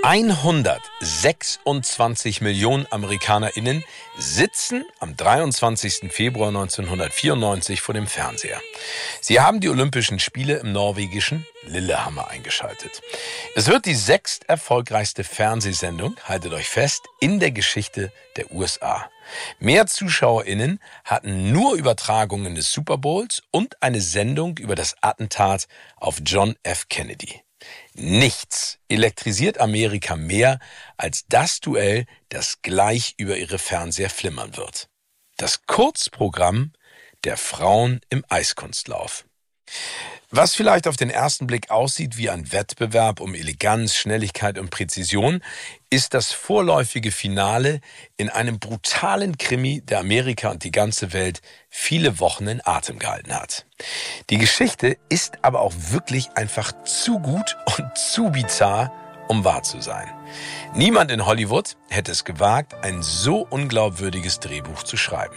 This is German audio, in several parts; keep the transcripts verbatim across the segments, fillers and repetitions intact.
hundertsechsundzwanzig Millionen AmerikanerInnen sitzen am dreiundzwanzigsten Februar neunzehnhundertvierundneunzig vor dem Fernseher. Sie haben die Olympischen Spiele im norwegischen Lillehammer eingeschaltet. Es wird die sechst erfolgreichste Fernsehsendung, haltet euch fest, in der Geschichte der U S A. Mehr ZuschauerInnen hatten nur Übertragungen des Super Bowls und eine Sendung über das Attentat auf John F. Kennedy. Nichts elektrisiert Amerika mehr als das Duell, das gleich über ihre Fernseher flimmern wird. Das Kurzprogramm der Frauen im Eiskunstlauf. Was vielleicht auf den ersten Blick aussieht wie ein Wettbewerb um Eleganz, Schnelligkeit und Präzision, ist das vorläufige Finale in einem brutalen Krimi, der Amerika und die ganze Welt viele Wochen in Atem gehalten hat. Die Geschichte ist aber auch wirklich einfach zu gut und zu bizarr, um wahr zu sein. Niemand in Hollywood hätte es gewagt, ein so unglaubwürdiges Drehbuch zu schreiben.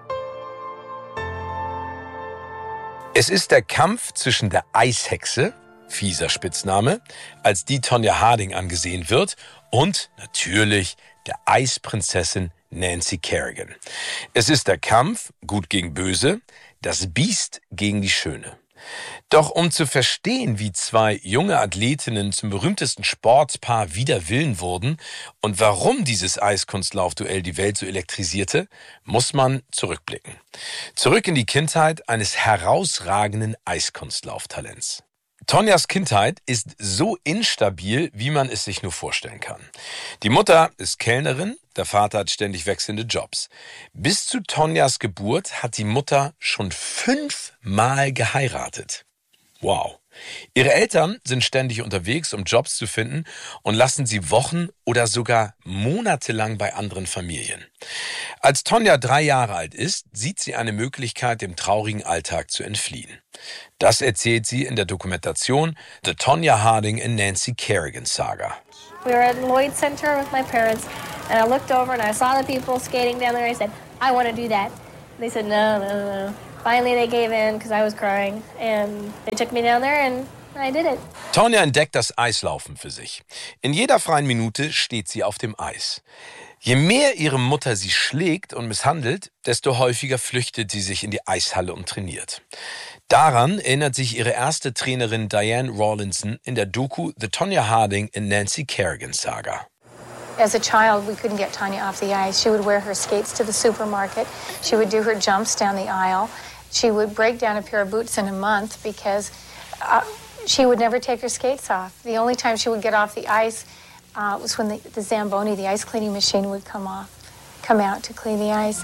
Es ist der Kampf zwischen der Eishexe, fieser Spitzname, als die Tonya Harding angesehen wird, und natürlich der Eisprinzessin Nancy Kerrigan. Es ist der Kampf, gut gegen böse, das Biest gegen die Schöne. Doch um zu verstehen, wie zwei junge Athletinnen zum berühmtesten Sportpaar wider Willen wurden und warum dieses Eiskunstlaufduell die Welt so elektrisierte, muss man zurückblicken. Zurück in die Kindheit eines herausragenden Eiskunstlauftalents. Tonyas Kindheit ist so instabil, wie man es sich nur vorstellen kann. Die Mutter ist Kellnerin, der Vater hat ständig wechselnde Jobs. Bis zu Tonyas Geburt hat die Mutter schon fünfmal geheiratet. Wow. Ihre Eltern sind ständig unterwegs, um Jobs zu finden, und lassen sie Wochen oder sogar monatelang bei anderen Familien. Als Tonya drei Jahre alt ist, sieht sie eine Möglichkeit, dem traurigen Alltag zu entfliehen. Das erzählt sie in der Dokumentation The Tonya Harding and Nancy Kerrigan Saga. We were at Lloyd Center with my parents, and I looked over and I saw the people skating down there. I said, I want to do that. And they said, no, no, no. Finally they gave in because I was crying, and they took me down there and I did it. Tonya entdeckt das Eislaufen für sich. In jeder freien Minute steht sie auf dem Eis. Je mehr ihre Mutter sie schlägt und misshandelt, desto häufiger flüchtet sie sich in die Eishalle und trainiert. Daran erinnert sich ihre erste Trainerin Diane Rawlinson in der Doku The Tonya Harding and Nancy Kerrigan Saga. As a child, we couldn't get Tonya off the ice. She would wear her skates to the supermarket. She would do her jumps down the aisle. She would break down a pair of boots in a month because uh, she would never take her skates off. The only time she would get off the ice uh, was when the, the Zamboni, the ice cleaning machine, would come off, come out to clean the ice.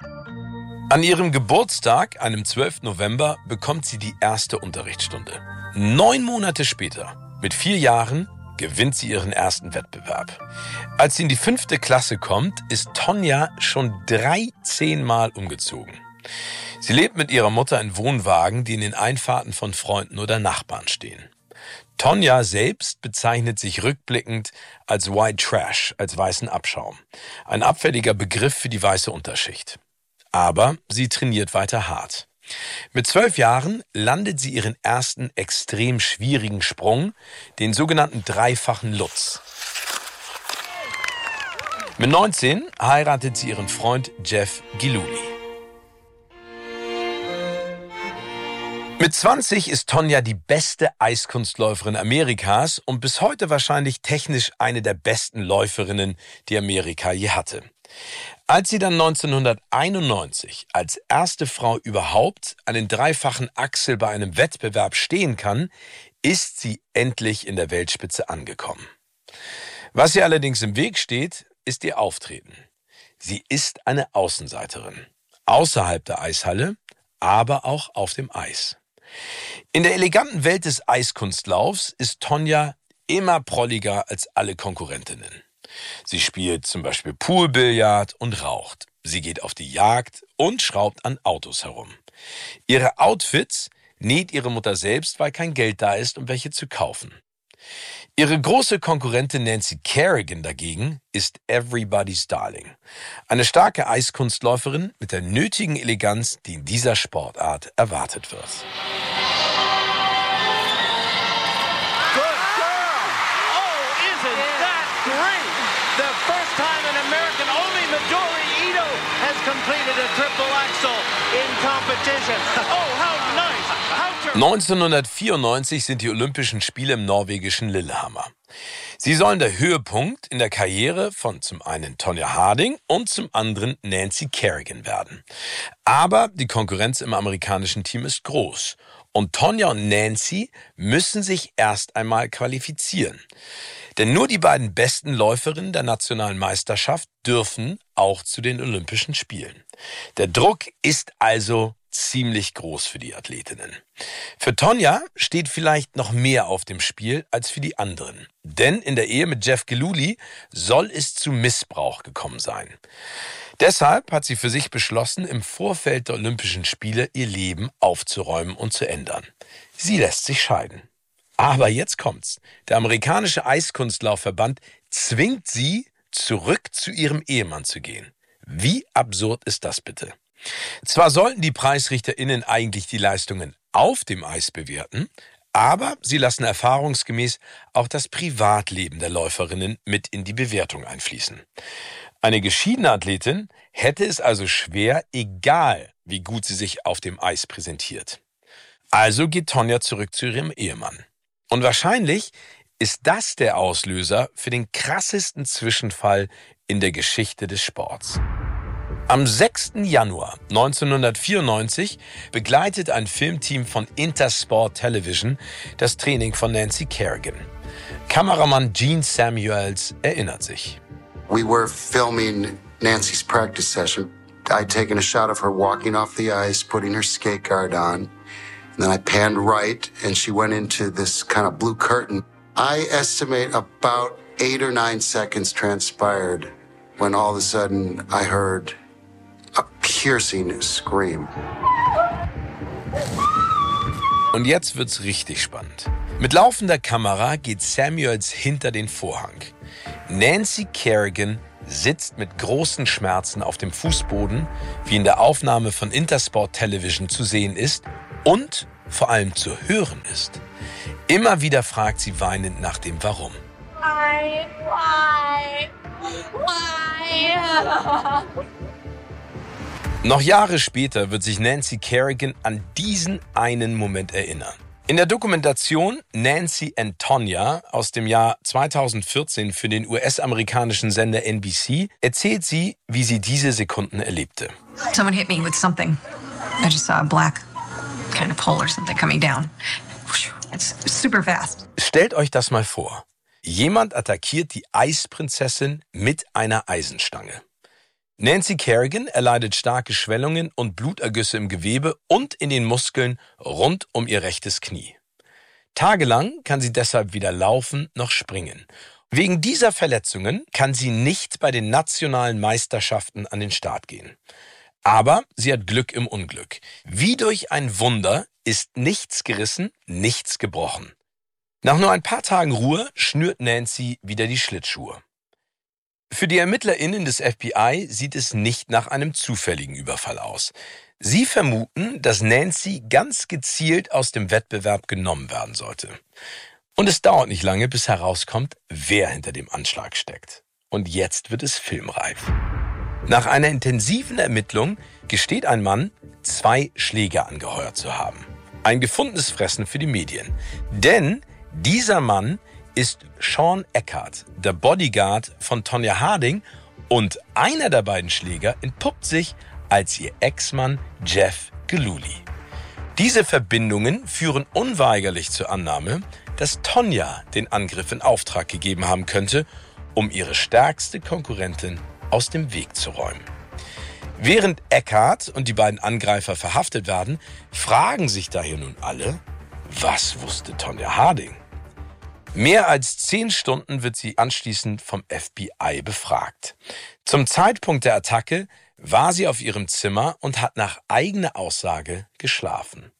An ihrem Geburtstag, einem zwölften November, bekommt sie die erste Unterrichtsstunde. Neun Monate später, mit vier Jahren, gewinnt sie ihren ersten Wettbewerb. Als sie in die fünfte Klasse kommt, ist Tonya schon dreizehn Mal umgezogen. Sie lebt mit ihrer Mutter in Wohnwagen, die in den Einfahrten von Freunden oder Nachbarn stehen. Tonya selbst bezeichnet sich rückblickend als White Trash, als weißen Abschaum. Ein abfälliger Begriff für die weiße Unterschicht. Aber sie trainiert weiter hart. Mit zwölf Jahren landet sie ihren ersten extrem schwierigen Sprung, den sogenannten dreifachen Lutz. Mit neunzehn heiratet sie ihren Freund Jeff Gillooly. Mit zwanzig ist Tonya die beste Eiskunstläuferin Amerikas und bis heute wahrscheinlich technisch eine der besten Läuferinnen, die Amerika je hatte. Als sie dann neunzehnhunderteinundneunzig als erste Frau überhaupt einen dreifachen Axel bei einem Wettbewerb stehen kann, ist sie endlich in der Weltspitze angekommen. Was ihr allerdings im Weg steht, ist ihr Auftreten. Sie ist eine Außenseiterin. Außerhalb der Eishalle, aber auch auf dem Eis. In der eleganten Welt des Eiskunstlaufs ist Tonya immer prolliger als alle Konkurrentinnen. Sie spielt zum Beispiel Poolbillard und raucht. Sie geht auf die Jagd und schraubt an Autos herum. Ihre Outfits näht ihre Mutter selbst, weil kein Geld da ist, um welche zu kaufen. Ihre große Konkurrentin Nancy Kerrigan dagegen ist Everybody's Darling. Eine starke Eiskunstläuferin mit der nötigen Eleganz, die in dieser Sportart erwartet wird. Good girl! Oh, isn't that three. The first time an American, only Midori Ito has completed a triple axel in competition. Oh, how nice! How neunzehnhundertvierundneunzig sind die Olympischen Spiele im norwegischen Lillehammer. Sie sollen der Höhepunkt in der Karriere von zum einen Tonya Harding und zum anderen Nancy Kerrigan werden. Aber die Konkurrenz im amerikanischen Team ist groß. Und Tonya und Nancy müssen sich erst einmal qualifizieren. Denn nur die beiden besten Läuferinnen der nationalen Meisterschaft dürfen auch zu den Olympischen Spielen. Der Druck ist also ziemlich groß für die Athletinnen. Für Tonya steht vielleicht noch mehr auf dem Spiel als für die anderen. Denn in der Ehe mit Jeff Gillooly soll es zu Missbrauch gekommen sein. Deshalb hat sie für sich beschlossen, im Vorfeld der Olympischen Spiele ihr Leben aufzuräumen und zu ändern. Sie lässt sich scheiden. Aber jetzt kommt's. Der amerikanische Eiskunstlaufverband zwingt sie, zurück zu ihrem Ehemann zu gehen. Wie absurd ist das bitte? Zwar sollten die PreisrichterInnen eigentlich die Leistungen auf dem Eis bewerten, aber sie lassen erfahrungsgemäß auch das Privatleben der Läuferinnen mit in die Bewertung einfließen. Eine geschiedene Athletin hätte es also schwer, egal wie gut sie sich auf dem Eis präsentiert. Also geht Tonya zurück zu ihrem Ehemann. Und wahrscheinlich ist das der Auslöser für den krassesten Zwischenfall in der Geschichte des Sports. Am sechsten Januar neunzehnhundertvierundneunzig begleitet ein Filmteam von Intersport Television das Training von Nancy Kerrigan. Kameramann Gene Samuels erinnert sich. We were filming Nancy's practice session. I'd taken a shot of her walking off the ice, putting her skate guard on. And then I panned right, and she went into this kind of blue curtain. I estimate about eight or nine seconds transpired when all of a sudden I heard a piercing scream. Und jetzt wird's richtig spannend. Mit laufender Kamera geht Samuels hinter den Vorhang. Nancy Kerrigan sitzt mit großen Schmerzen auf dem Fußboden, wie in der Aufnahme von Intersport Television zu sehen ist und vor allem zu hören ist. Immer wieder fragt sie weinend nach dem Warum. Why? Why? Why? Noch Jahre später wird sich Nancy Kerrigan an diesen einen Moment erinnern. In der Dokumentation Nancy and Tonya aus dem Jahr zweitausendvierzehn für den U S-amerikanischen Sender N B C erzählt sie, wie sie diese Sekunden erlebte. Someone hit me with something. I just saw a black kind of pole or something coming down. It's super fast. Stellt euch das mal vor. Jemand attackiert die Eisprinzessin mit einer Eisenstange. Nancy Kerrigan erleidet starke Schwellungen und Blutergüsse im Gewebe und in den Muskeln rund um ihr rechtes Knie. Tagelang kann sie deshalb weder laufen noch springen. Wegen dieser Verletzungen kann sie nicht bei den nationalen Meisterschaften an den Start gehen. Aber sie hat Glück im Unglück. Wie durch ein Wunder ist nichts gerissen, nichts gebrochen. Nach nur ein paar Tagen Ruhe schnürt Nancy wieder die Schlittschuhe. Für die ErmittlerInnen des F B I sieht es nicht nach einem zufälligen Überfall aus. Sie vermuten, dass Nancy ganz gezielt aus dem Wettbewerb genommen werden sollte. Und es dauert nicht lange, bis herauskommt, wer hinter dem Anschlag steckt. Und jetzt wird es filmreif. Nach einer intensiven Ermittlung gesteht ein Mann, zwei Schläger angeheuert zu haben. Ein gefundenes Fressen für die Medien. Denn dieser Mann ist Sean Eckhart, der Bodyguard von Tonya Harding, und einer der beiden Schläger entpuppt sich als ihr Ex-Mann Jeff Gillooly. Diese Verbindungen führen unweigerlich zur Annahme, dass Tonya den Angriff in Auftrag gegeben haben könnte, um ihre stärkste Konkurrentin aus dem Weg zu räumen. Während Eckhart und die beiden Angreifer verhaftet werden, fragen sich daher nun alle, was wusste Tonya Harding? Mehr als zehn Stunden wird sie anschließend vom F B I befragt. Zum Zeitpunkt der Attacke war sie auf ihrem Zimmer und hat nach eigener Aussage geschlafen.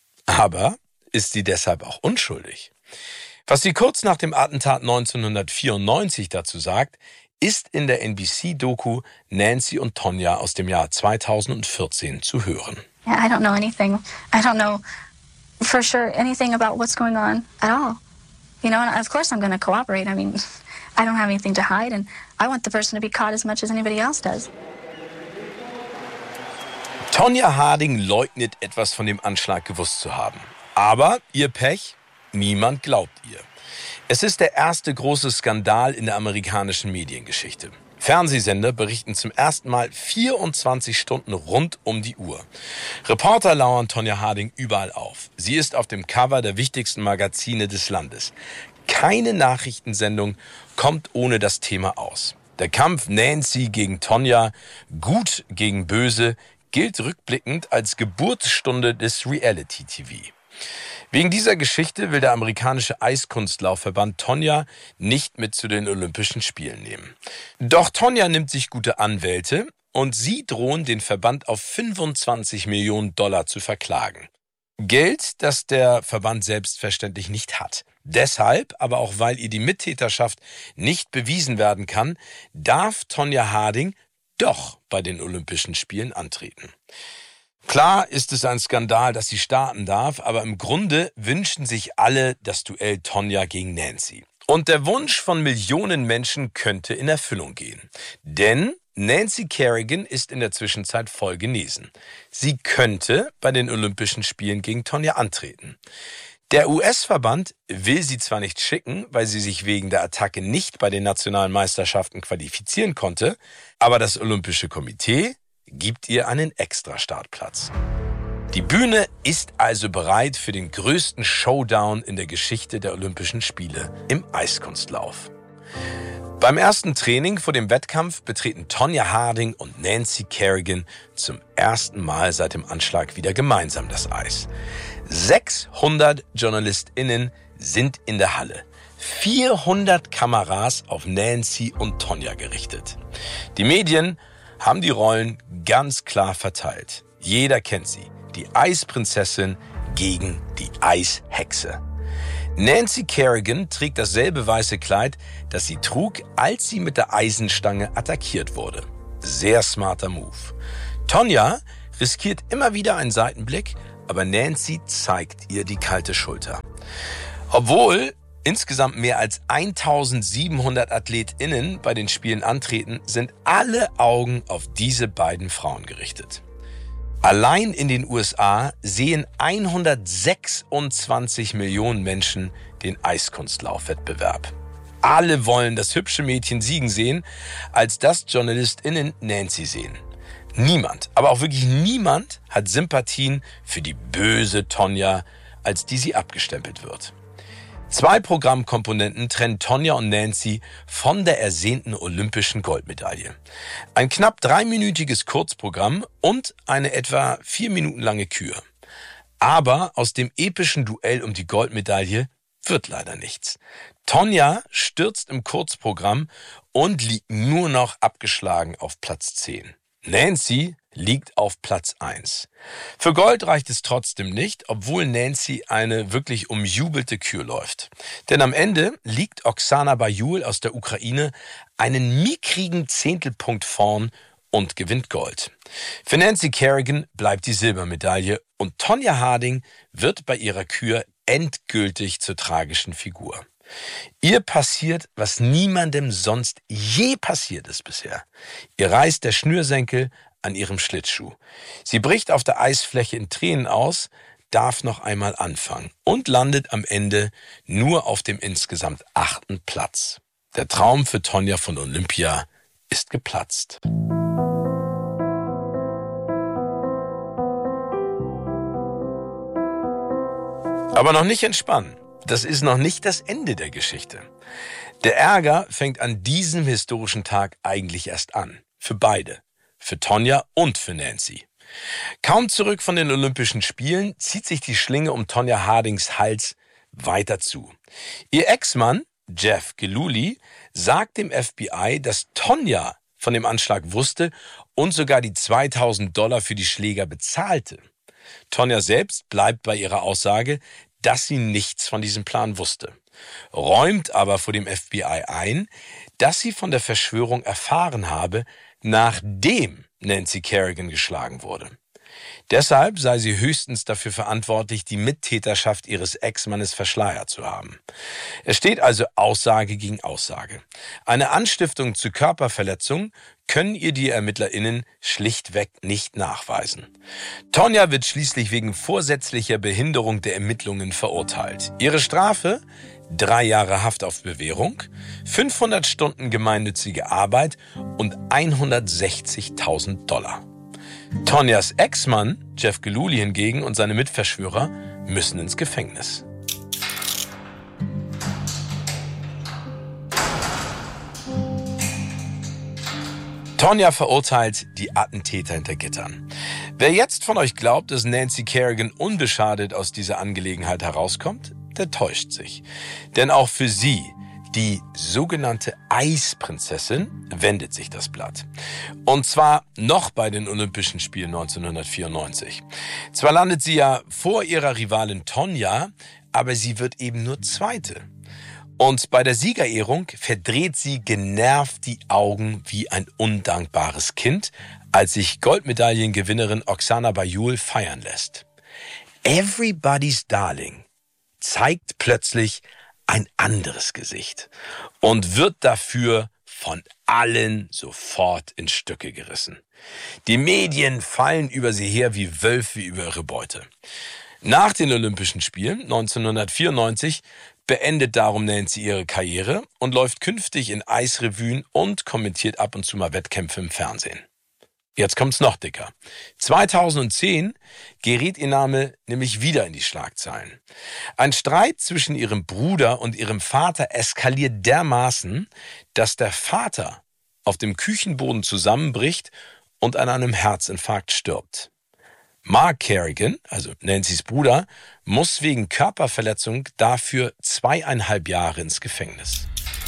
Aber ist sie deshalb auch unschuldig? Was sie kurz nach dem Attentat neunzehnhundertvierundneunzig dazu sagt, ist in der N B C-Doku Nancy und Tonya aus dem Jahr zweitausendvierzehn zu hören. I don't know anything. I don't know for sure anything about what's going on at all. You know, and of course I'm going to cooperate. I mean, I don't have anything to hide, and I want the person to be caught as much as anybody else does. Tonya Harding leugnet, etwas von dem Anschlag gewusst zu haben. Aber ihr Pech, niemand glaubt ihr. Es ist der erste große Skandal in der amerikanischen Mediengeschichte. Fernsehsender berichten zum ersten Mal vierundzwanzig Stunden rund um die Uhr. Reporter lauern Tonya Harding überall auf. Sie ist auf dem Cover der wichtigsten Magazine des Landes. Keine Nachrichtensendung kommt ohne das Thema aus. Der Kampf Nancy gegen Tonya, gut gegen böse, gilt rückblickend als Geburtsstunde des Reality-T V. Wegen dieser Geschichte will der amerikanische Eiskunstlaufverband Tonya nicht mit zu den Olympischen Spielen nehmen. Doch Tonya nimmt sich gute Anwälte und sie drohen, den Verband auf fünfundzwanzig Millionen Dollar zu verklagen. Geld, das der Verband selbstverständlich nicht hat. Deshalb, aber auch weil ihr die Mittäterschaft nicht bewiesen werden kann, darf Tonya Harding doch bei den Olympischen Spielen antreten. Klar ist es ein Skandal, dass sie starten darf, aber im Grunde wünschen sich alle das Duell Tonya gegen Nancy. Und der Wunsch von Millionen Menschen könnte in Erfüllung gehen. Denn Nancy Kerrigan ist in der Zwischenzeit voll genesen. Sie könnte bei den Olympischen Spielen gegen Tonya antreten. Der U S-Verband will sie zwar nicht schicken, weil sie sich wegen der Attacke nicht bei den nationalen Meisterschaften qualifizieren konnte, aber das Olympische Komitee gibt ihr einen Extra-Startplatz. Die Bühne ist also bereit für den größten Showdown in der Geschichte der Olympischen Spiele im Eiskunstlauf. Beim ersten Training vor dem Wettkampf betreten Tonya Harding und Nancy Kerrigan zum ersten Mal seit dem Anschlag wieder gemeinsam das Eis. sechshundert JournalistInnen sind in der Halle. vierhundert Kameras auf Nancy und Tonya gerichtet. Die Medien haben die Rollen ganz klar verteilt. Jeder kennt sie. Die Eisprinzessin gegen die Eishexe. Nancy Kerrigan trägt dasselbe weiße Kleid, das sie trug, als sie mit der Eisenstange attackiert wurde. Sehr smarter Move. Tonya riskiert immer wieder einen Seitenblick, aber Nancy zeigt ihr die kalte Schulter. Obwohl insgesamt mehr als eintausendsiebenhundert AthletInnen bei den Spielen antreten, sind alle Augen auf diese beiden Frauen gerichtet. Allein in den U S A sehen hundertsechsundzwanzig Millionen Menschen den Eiskunstlaufwettbewerb. Alle wollen das hübsche Mädchen siegen sehen, als dass JournalistInnen Nancy sehen. Niemand, aber auch wirklich niemand hat Sympathien für die böse Tonya, als die sie abgestempelt wird. Zwei Programmkomponenten trennen Tonya und Nancy von der ersehnten olympischen Goldmedaille. Ein knapp dreiminütiges Kurzprogramm und eine etwa vier Minuten lange Kür. Aber aus dem epischen Duell um die Goldmedaille wird leider nichts. Tonya stürzt im Kurzprogramm und liegt nur noch abgeschlagen auf Platz zehn. Nancy liegt auf Platz eins. Für Gold reicht es trotzdem nicht, obwohl Nancy eine wirklich umjubelte Kür läuft. Denn am Ende liegt Oksana Bajul aus der Ukraine einen mickrigen Zehntelpunkt vorn und gewinnt Gold. Für Nancy Kerrigan bleibt die Silbermedaille und Tonya Harding wird bei ihrer Kür endgültig zur tragischen Figur. Ihr passiert, was niemandem sonst je passiert ist bisher. Ihr reißt der Schnürsenkel an ihrem Schlittschuh. Sie bricht auf der Eisfläche in Tränen aus, darf noch einmal anfangen und landet am Ende nur auf dem insgesamt achten Platz. Der Traum für Tonya von Olympia ist geplatzt. Aber noch nicht entspannen. Das ist noch nicht das Ende der Geschichte. Der Ärger fängt an diesem historischen Tag eigentlich erst an. Für beide. Für Tonya und für Nancy. Kaum zurück von den Olympischen Spielen zieht sich die Schlinge um Tonya Hardings Hals weiter zu. Ihr Ex-Mann, Jeff Gillooly, sagt dem F B I, dass Tonya von dem Anschlag wusste und sogar die zweitausend Dollar für die Schläger bezahlte. Tonya selbst bleibt bei ihrer Aussage, dass sie nichts von diesem Plan wusste, räumt aber vor dem F B I ein, dass sie von der Verschwörung erfahren habe, nachdem Nancy Kerrigan geschlagen wurde. Deshalb sei sie höchstens dafür verantwortlich, die Mittäterschaft ihres Ex-Mannes verschleiert zu haben. Es steht also Aussage gegen Aussage. Eine Anstiftung zu Körperverletzung können ihr die ErmittlerInnen schlichtweg nicht nachweisen. Tonya wird schließlich wegen vorsätzlicher Behinderung der Ermittlungen verurteilt. Ihre Strafe? Drei Jahre Haft auf Bewährung, fünfhundert Stunden gemeinnützige Arbeit und hundertsechzigtausend Dollar. Tonyas Ex-Mann, Jeff Gillooly hingegen und seine Mitverschwörer müssen ins Gefängnis. Tonya verurteilt die Attentäter hinter Gittern. Wer jetzt von euch glaubt, dass Nancy Kerrigan unbeschadet aus dieser Angelegenheit herauskommt, der täuscht sich. Denn auch für sie, die sogenannte Eisprinzessin, wendet sich das Blatt. Und zwar noch bei den Olympischen Spielen neunzehnhundertvierundneunzig. Zwar landet sie ja vor ihrer Rivalin Tonya, aber sie wird eben nur Zweite. Und bei der Siegerehrung verdreht sie genervt die Augen wie ein undankbares Kind, als sich Goldmedaillengewinnerin Oksana Bajul feiern lässt. Everybody's Darling zeigt plötzlich ein anderes Gesicht und wird dafür von allen sofort in Stücke gerissen. Die Medien fallen über sie her wie Wölfe über ihre Beute. Nach den Olympischen Spielen neunzehnhundertvierundneunzig beendet darum Nancy ihre Karriere und läuft künftig in Eisrevuen und kommentiert ab und zu mal Wettkämpfe im Fernsehen. Jetzt kommt's noch dicker. zweitausendzehn geriet ihr Name nämlich wieder in die Schlagzeilen. Ein Streit zwischen ihrem Bruder und ihrem Vater eskaliert dermaßen, dass der Vater auf dem Küchenboden zusammenbricht und an einem Herzinfarkt stirbt. Mark Kerrigan, also Nancys Bruder, muss wegen Körperverletzung dafür zweieinhalb Jahre ins Gefängnis.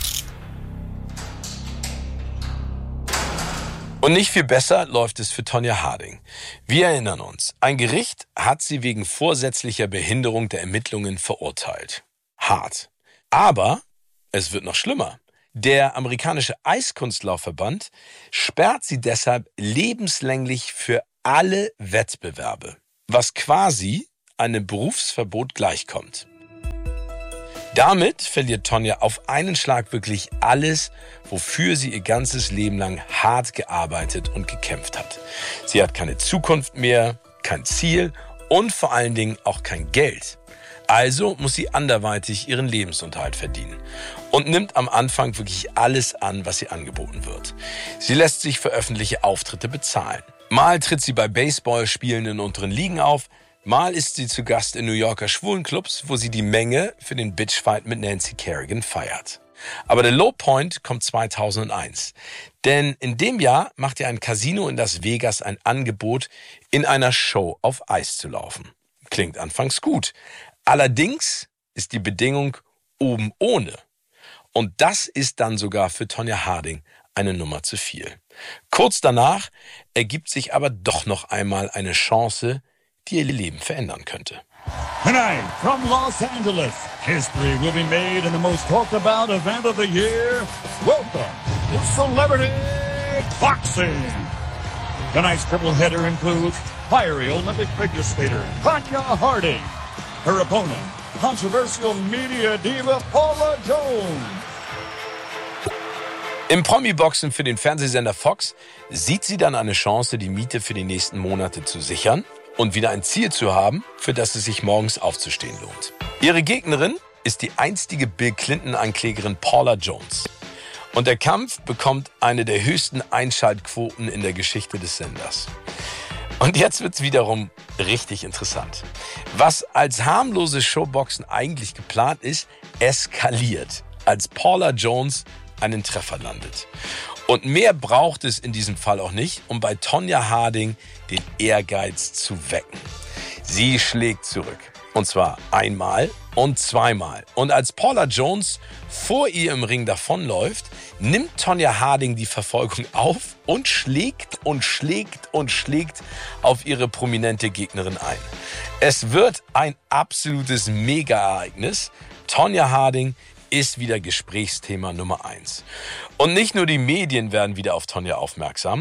Und nicht viel besser läuft es für Tonya Harding. Wir erinnern uns, ein Gericht hat sie wegen vorsätzlicher Behinderung der Ermittlungen verurteilt. Hart. Aber es wird noch schlimmer. Der amerikanische Eiskunstlaufverband sperrt sie deshalb lebenslänglich für alle Wettbewerbe, was quasi einem Berufsverbot gleichkommt. Damit verliert Tonya auf einen Schlag wirklich alles, wofür sie ihr ganzes Leben lang hart gearbeitet und gekämpft hat. Sie hat keine Zukunft mehr, kein Ziel und vor allen Dingen auch kein Geld. Also muss sie anderweitig ihren Lebensunterhalt verdienen und nimmt am Anfang wirklich alles an, was ihr angeboten wird. Sie lässt sich für öffentliche Auftritte bezahlen. Mal tritt sie bei Baseballspielen in unteren Ligen auf, mal ist sie zu Gast in New Yorker Schwulenclubs, wo sie die Menge für den Bitchfight mit Nancy Kerrigan feiert. Aber der Lowpoint kommt zweitausendeins. Denn in dem Jahr macht ihr ein Casino in Las Vegas ein Angebot, in einer Show auf Eis zu laufen. Klingt anfangs gut. Allerdings ist die Bedingung oben ohne. Und das ist dann sogar für Tonya Harding eine Nummer zu viel. Kurz danach ergibt sich aber doch noch einmal eine Chance, die ihr Leben verändern könnte. Tonight from Los Angeles, history will be made in the most talked about event of the year. Welcome to Celebrity Boxing. Tonight's triple header includes fiery Olympic figure skater Tonya Harding. Her opponent, controversial media diva Paula Jones. Im Promi-Boxen für den Fernsehsender Fox sieht sie dann eine Chance, die Miete für die nächsten Monate zu sichern und wieder ein Ziel zu haben, für das es sich morgens aufzustehen lohnt. Ihre Gegnerin ist die einstige Bill Clinton-Anklägerin Paula Jones. Und der Kampf bekommt eine der höchsten Einschaltquoten in der Geschichte des Senders. Und jetzt wird's wiederum richtig interessant. Was als harmlose Showboxen eigentlich geplant ist, eskaliert, als Paula Jones einen Treffer landet. Und mehr braucht es in diesem Fall auch nicht, um bei Tonya Harding den Ehrgeiz zu wecken. Sie schlägt zurück. Und zwar einmal und zweimal. Und als Paula Jones vor ihr im Ring davonläuft, nimmt Tonya Harding die Verfolgung auf und schlägt und schlägt und schlägt auf ihre prominente Gegnerin ein. Es wird ein absolutes Mega-Ereignis. Tonya Harding ist wieder Gesprächsthema Nummer eins. Und nicht nur die Medien werden wieder auf Tonya aufmerksam.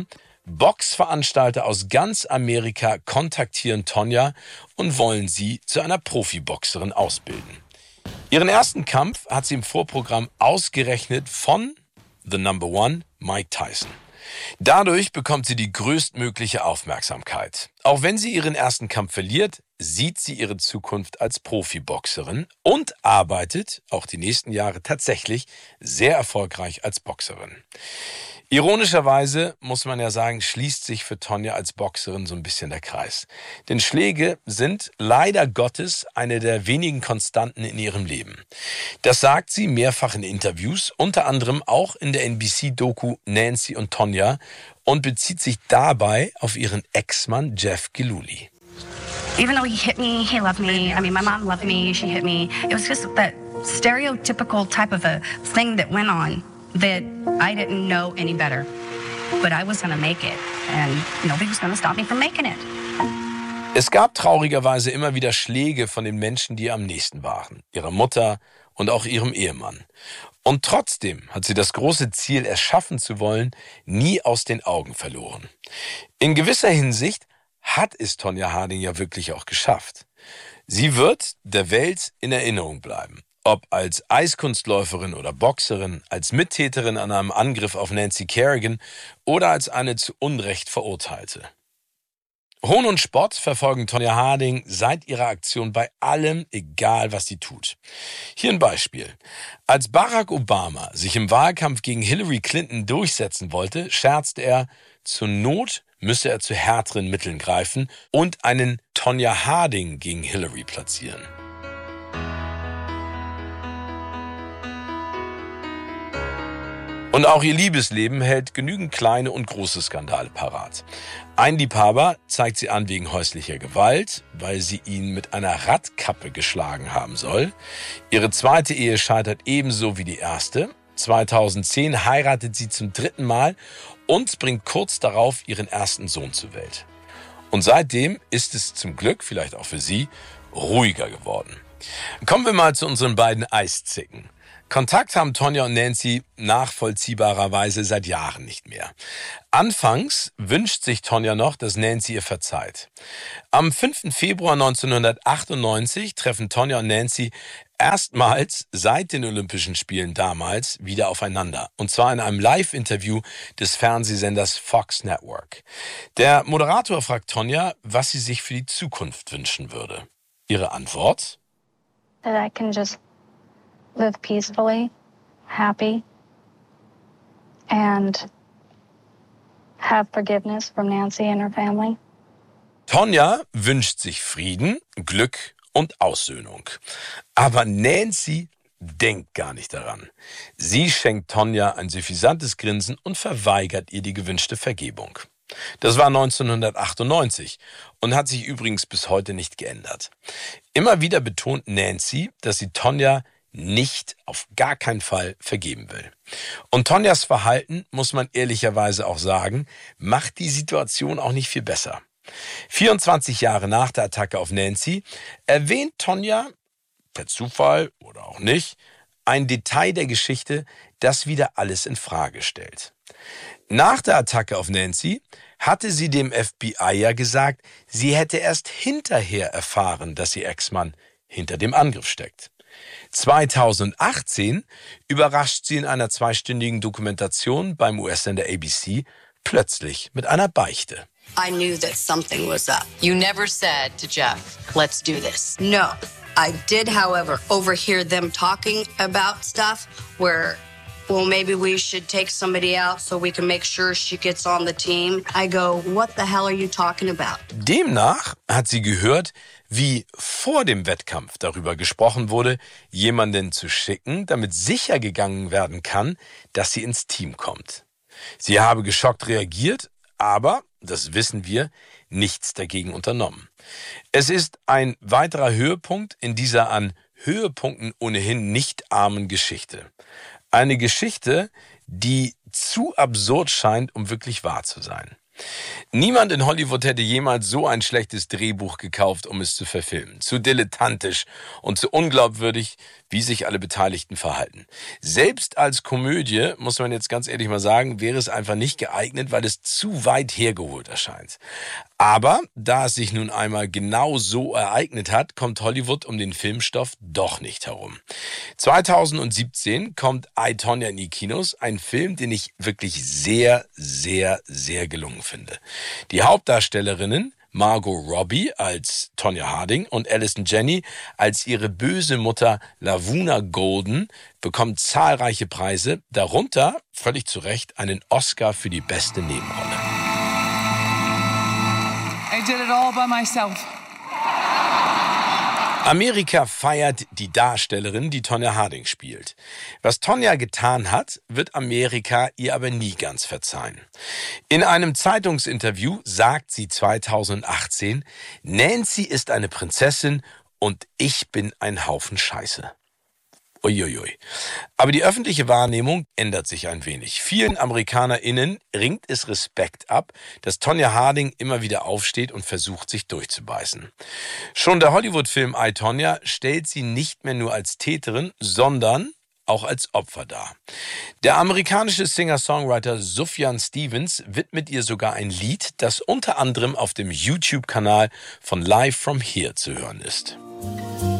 Boxveranstalter aus ganz Amerika kontaktieren Tonya und wollen sie zu einer Profiboxerin ausbilden. Ihren ersten Kampf hat sie im Vorprogramm ausgerechnet von The Number One, Mike Tyson. Dadurch bekommt sie die größtmögliche Aufmerksamkeit. Auch wenn sie ihren ersten Kampf verliert, sieht sie ihre Zukunft als Profiboxerin und arbeitet auch die nächsten Jahre tatsächlich sehr erfolgreich als Boxerin. Ironischerweise muss man ja sagen, schließt sich für Tonya als Boxerin so ein bisschen der Kreis. Denn Schläge sind leider Gottes eine der wenigen Konstanten in ihrem Leben. Das sagt sie mehrfach in Interviews, unter anderem auch in der N B C-Doku Nancy und Tonya und bezieht sich dabei auf ihren Ex-Mann Jeff Gillooly. Even though he hit me, he loved me. I mean, my mom loved me, she hit me. It was just that stereotypical type of a thing that went on that I didn't know any better. But I was going to make it, and nobody was going to stop me from making it. Es gab traurigerweise immer wieder Schläge von den Menschen, die ihr am nächsten waren. Ihrer Mutter und auch ihrem Ehemann. Und trotzdem hat sie das große Ziel, erschaffen zu wollen, nie aus den Augen verloren. In gewisser Hinsicht hat es Tonya Harding ja wirklich auch geschafft. Sie wird der Welt in Erinnerung bleiben. Ob als Eiskunstläuferin oder Boxerin, als Mittäterin an einem Angriff auf Nancy Kerrigan oder als eine zu Unrecht Verurteilte. Hohn und Spott verfolgen Tonya Harding seit ihrer Aktion bei allem, egal was sie tut. Hier ein Beispiel. Als Barack Obama sich im Wahlkampf gegen Hillary Clinton durchsetzen wollte, scherzte er, zur Not müsse er zu härteren Mitteln greifen und einen Tonya Harding gegen Hillary platzieren. Und auch ihr Liebesleben hält genügend kleine und große Skandale parat. Ein Liebhaber zeigt sie an wegen häuslicher Gewalt, weil sie ihn mit einer Radkappe geschlagen haben soll. Ihre zweite Ehe scheitert ebenso wie die erste. zweitausendzehn heiratet sie zum dritten Mal und bringt kurz darauf ihren ersten Sohn zur Welt. Und seitdem ist es zum Glück, vielleicht auch für sie, ruhiger geworden. Kommen wir mal zu unseren beiden Eiszicken. Kontakt haben Tonya und Nancy nachvollziehbarerweise seit Jahren nicht mehr. Anfangs wünscht sich Tonya noch, dass Nancy ihr verzeiht. Am fünften Februar neunzehnhundertachtundneunzig treffen Tonya und Nancy erstmals seit den Olympischen Spielen damals wieder aufeinander. Und zwar in einem Live-Interview des Fernsehsenders Fox Network. Der Moderator fragt Tonya, was sie sich für die Zukunft wünschen würde. Ihre Antwort? That I can just live peacefully, happy, and have forgiveness from Nancy and her family. Tonya wünscht sich Frieden, Glück und Aussöhnung. Aber Nancy denkt gar nicht daran. Sie schenkt Tonya ein suffisantes Grinsen und verweigert ihr die gewünschte Vergebung. Das war neunzehnhundertachtundneunzig und hat sich übrigens bis heute nicht geändert. Immer wieder betont Nancy, dass sie Tonya nicht, auf gar keinen Fall vergeben will. Und Tonyas Verhalten, muss man ehrlicherweise auch sagen, macht die Situation auch nicht viel besser. vierundzwanzig Jahre nach der Attacke auf Nancy erwähnt Tonya, per Zufall oder auch nicht, ein Detail der Geschichte, das wieder alles in Frage stellt. Nach der Attacke auf Nancy hatte sie dem F B I ja gesagt, sie hätte erst hinterher erfahren, dass ihr Ex-Mann hinter dem Angriff steckt. zweitausendachtzehn überrascht sie in einer zweistündigen Dokumentation beim U S-Sender A B C plötzlich mit einer Beichte. I knew that something was up. You never said to Jeff, let's do this. No. I did, however, overhear them talking about stuff where, well, maybe we should take somebody out so we can make sure she gets on the team. I go, what the hell are you talking about? Demnach hat sie gehört, wie vor dem Wettkampf darüber gesprochen wurde, jemanden zu schicken, damit sicher gegangen werden kann, dass sie ins Team kommt. Sie habe geschockt reagiert, aber, das wissen wir, nichts dagegen unternommen. Es ist ein weiterer Höhepunkt in dieser an Höhepunkten ohnehin nicht armen Geschichte. Eine Geschichte, die zu absurd scheint, um wirklich wahr zu sein. Niemand in Hollywood hätte jemals so ein schlechtes Drehbuch gekauft, um es zu verfilmen. Zu dilettantisch und zu unglaubwürdig, wie sich alle Beteiligten verhalten. Selbst als Komödie, muss man jetzt ganz ehrlich mal sagen, wäre es einfach nicht geeignet, weil es zu weit hergeholt erscheint. Aber da es sich nun einmal genau so ereignet hat, kommt Hollywood um den Filmstoff doch nicht herum. zweitausendsiebzehn kommt I, Tonya in die Kinos, ein Film, den ich wirklich sehr, sehr, sehr gelungen finde. Die Hauptdarstellerinnen Margot Robbie als Tonya Harding und Allison Janney als ihre böse Mutter Lavuna Golden bekommen zahlreiche Preise, darunter, völlig zu Recht, einen Oscar für die beste Nebenrolle. I did it all by myself. Amerika feiert die Darstellerin, die Tonya Harding spielt. Was Tonya getan hat, wird Amerika ihr aber nie ganz verzeihen. In einem Zeitungsinterview sagt sie zweitausendachtzehn, Nancy ist eine Prinzessin und ich bin ein Haufen Scheiße. Uiuiui. Aber die öffentliche Wahrnehmung ändert sich ein wenig. Vielen AmerikanerInnen ringt es Respekt ab, dass Tonya Harding immer wieder aufsteht und versucht, sich durchzubeißen. Schon der Hollywood-Film I, Tonya stellt sie nicht mehr nur als Täterin, sondern auch als Opfer dar. Der amerikanische Singer-Songwriter Sufjan Stevens widmet ihr sogar ein Lied, das unter anderem auf dem YouTube-Kanal von Live From Here zu hören ist.